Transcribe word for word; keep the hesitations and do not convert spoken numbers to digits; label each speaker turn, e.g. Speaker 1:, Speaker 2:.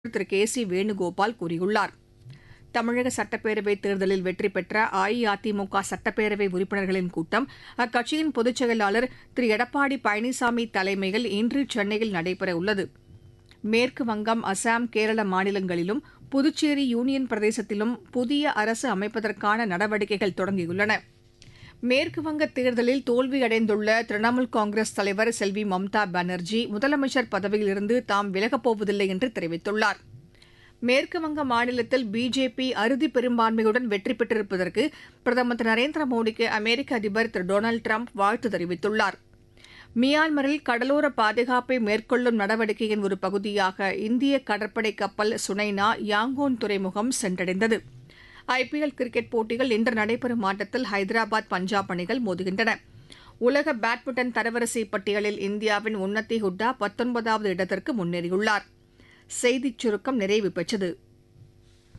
Speaker 1: திரு K C Venugopal கூறியுள்ளார். தமிழக சட்டப்பேரவைத் தேர்தலில் வெற்றி பெற்ற அஇஅதிமுக சட்டப்பேரவை உறுப்பினர்களின் கூட்டம் அக்கட்சியின் பொதுச் செயலாளர் திரு எடப்பாடி பழனிசாமி தலைமையில் இன்று சென்னையில் நடைபெறவுள்ளது. மேற்கு வங்கம், அசாம், கேரள மாநிலங்களிலும் புதுச்சேரி யூனியன் பிரதேசத்திலும் புதிய அரசு அமைப்பதற்கான நடவடிக்கைகள் தொடங்கியுள்ளன. மேற்குவங்க தேர்தலில் தோல்வியடைந்துள்ள திரிணாமுல் காங்கிரஸ் தலைவர் செல்வி மம்தா பானர்ஜி முதலமைச்சர் பதவியிலிருந்து தாம் விலகப்போவதில்லை என்று தெரிவித்துள்ளார். மேற்குவங்க மாநிலத்தில் பிஜேபி அறுதி பெரும்பான்மையுடன் வெற்றி பெற்றிருப்பதற்கு பிரதமர் திரு நரேந்திர மோடிக்கு அமெரிக்க அதிபர் திரு டொனால்டு டிரம்ப் வாழ்த்து தெரிவித்துள்ளார். மியான்மரில் கடலோர பாதுகாப்பை மேற்கொள்ளும் நடவடிக்கையின் ஒரு பகுதியாக இந்திய கடற்படை கப்பல் சுனைனா யாங்கோன் துறைமுகம் சென்றடைந்தது. ஐபிஎல் கிரிக்கெட் போட்டியில் இன்று நடைபெறும் ஆட்டத்தில் ஹைதராபாத், பஞ்சாப் அணிகள் மோதுகின்றன. உலக பேட்மிண்டன் தரவரிசை பட்டியலில் இந்தியாவின் உன்னத்தி ஹுட்டா பத்தொன்பதாவது இடத்திற்கு முன்னேறியுள்ளார். செய்திச் சுருக்கம் நிறைவு பெற்றது.